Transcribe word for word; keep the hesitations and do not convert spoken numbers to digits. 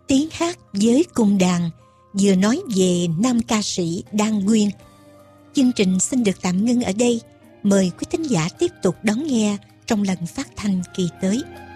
tiếng hát với cung đàn, vừa nói về nam ca sĩ Đan Nguyên. Chương trình xin được tạm ngưng ở đây. Mời quý thính giả tiếp tục đón nghe trong lần phát thanh kỳ tới.